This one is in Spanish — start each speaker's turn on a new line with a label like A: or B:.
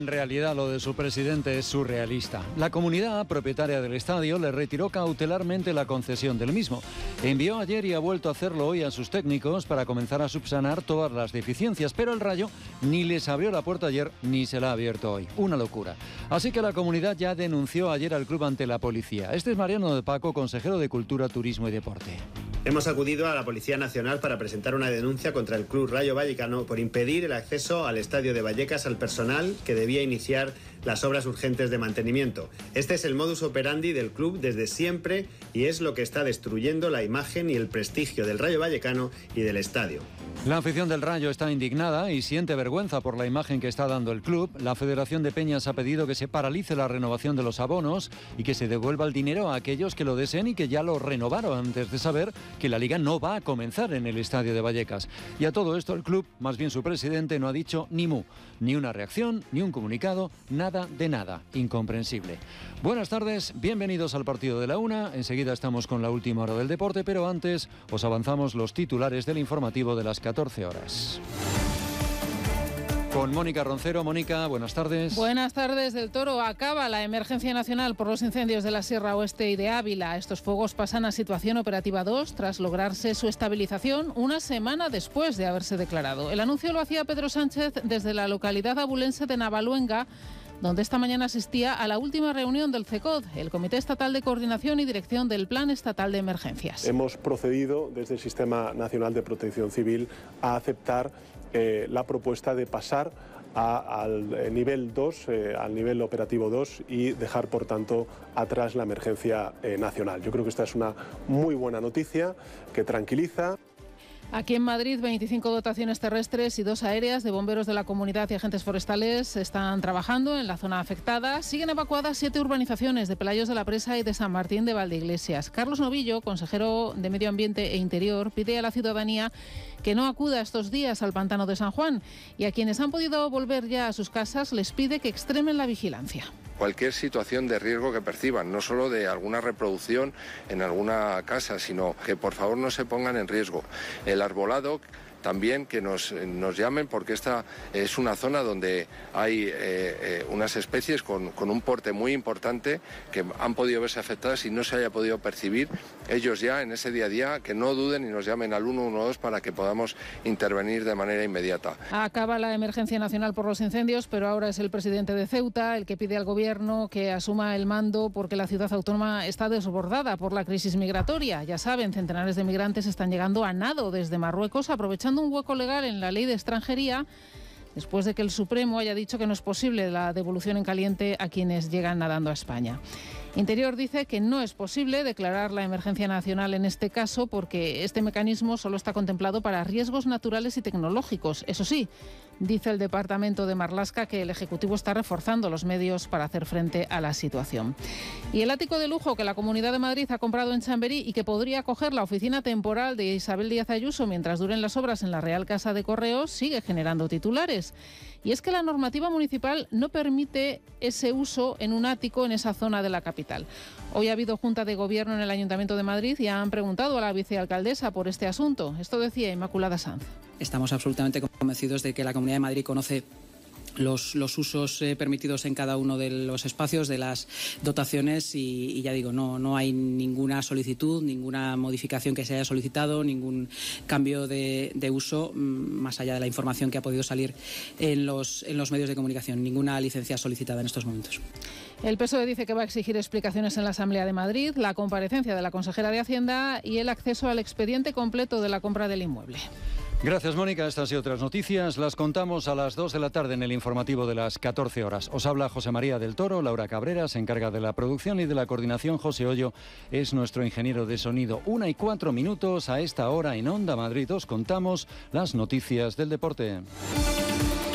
A: En realidad lo de su presidente es surrealista. La comunidad propietaria del estadio le retiró cautelarmente la concesión del mismo. Envió ayer y ha vuelto a hacerlo hoy a sus técnicos para comenzar a subsanar todas las deficiencias, pero el Rayo ni les abrió la puerta ayer ni se la ha abierto hoy. Una locura. Así que la comunidad ya denunció ayer al club ante la policía. Este es Mariano de Paco, consejero de Cultura, Turismo y Deporte.
B: Hemos acudido a la Policía Nacional para presentar una denuncia contra el Club Rayo Vallecano por impedir el acceso al estadio de Vallecas al personal que debía iniciar las obras urgentes de mantenimiento. Este es el modus operandi del club desde siempre y es lo que está destruyendo la imagen y el prestigio del Rayo Vallecano y del estadio.
A: La afición del Rayo está indignada y siente vergüenza por la imagen que está dando el club. La Federación de Peñas ha pedido que se paralice la renovación de los abonos y que se devuelva el dinero a aquellos que lo deseen y que ya lo renovaron antes de saber que la Liga no va a comenzar en el estadio de Vallecas. Y a todo esto el club, más bien su presidente, no ha dicho ni mu, ni una reacción, ni un comunicado, nada de nada. Incomprensible. Buenas tardes, bienvenidos al partido de la una. Enseguida estamos con la última hora del deporte, pero antes os avanzamos los titulares del informativo de las 14 horas. Con Mónica Roncero. Mónica, buenas tardes.
C: Buenas tardes. Del Toro. Acaba la emergencia nacional por los incendios de la Sierra Oeste y de Ávila. Estos fuegos pasan a situación operativa 2 tras lograrse su estabilización una semana después de haberse declarado. El anuncio lo hacía Pedro Sánchez desde la localidad abulense de Navaluenga, donde esta mañana asistía a la última reunión del CECOD, el Comité Estatal de Coordinación y Dirección del Plan Estatal de Emergencias.
D: Hemos procedido desde el Sistema Nacional de Protección Civil a aceptar la propuesta de pasar al nivel 2, al nivel operativo 2 y dejar, por tanto, atrás la emergencia nacional. Yo creo que esta es una muy buena noticia que tranquiliza.
C: Aquí en Madrid, 25 dotaciones terrestres y 2 aéreas de bomberos de la comunidad y agentes forestales están trabajando en la zona afectada. Siguen evacuadas 7 urbanizaciones de Pelayos de la Presa y de San Martín de Valdeiglesias. Carlos Novillo, consejero de Medio Ambiente e Interior, pide a la ciudadanía que no acuda estos días al pantano de San Juan y a quienes han podido volver ya a sus casas les pide que extremen la vigilancia.
E: Cualquier situación de riesgo que perciban, no solo de alguna reproducción en alguna casa, sino que por favor no se pongan en riesgo. El arbolado, también que nos llamen, porque esta es una zona donde hay unas especies con un porte muy importante que han podido verse afectadas y no se haya podido percibir. Ellos ya en ese día a día que no duden y nos llamen al 112 para que podamos intervenir de manera inmediata.
C: Acaba la emergencia nacional por los incendios, pero ahora es el presidente de Ceuta el que pide al gobierno que asuma el mando porque la ciudad autónoma está desbordada por la crisis migratoria. Ya saben, centenares de migrantes están llegando a nado desde Marruecos, aprovechando un hueco legal en la ley de extranjería después de que el Supremo haya dicho que no es posible la devolución en caliente a quienes llegan nadando a España. Interior dice que no es posible declarar la emergencia nacional en este caso porque este mecanismo solo está contemplado para riesgos naturales y tecnológicos. Eso sí, dice el Departamento de Marlaska que el Ejecutivo está reforzando los medios para hacer frente a la situación. Y el ático de lujo que la Comunidad de Madrid ha comprado en Chamberí y que podría acoger la oficina temporal de Isabel Díaz Ayuso mientras duren las obras en la Real Casa de Correos sigue generando titulares. Y es que la normativa municipal no permite ese uso en un ático en esa zona de la capital. Hoy ha habido Junta de Gobierno en el Ayuntamiento de Madrid y han preguntado a la vicealcaldesa por este asunto. Esto decía Inmaculada Sanz.
F: Estamos absolutamente convencidos de que la Comunidad de Madrid conoce los usos permitidos en cada uno de los espacios, de las dotaciones y ya digo, no hay ninguna solicitud, ninguna modificación que se haya solicitado, ningún cambio de uso, más allá de la información que ha podido salir en los medios de comunicación, ninguna licencia solicitada en estos momentos.
C: El PSOE dice que va a exigir explicaciones en la Asamblea de Madrid, la comparecencia de la consejera de Hacienda y el acceso al expediente completo de la compra del inmueble.
A: Gracias, Mónica. Estas y otras noticias las contamos a las 2 de la tarde en el informativo de las 14 horas. Os habla José María del Toro, Laura Cabrera se encarga de la producción y de la coordinación. José Hoyo es nuestro ingeniero de sonido. 1:04 a esta hora en Onda Madrid os contamos las noticias del deporte.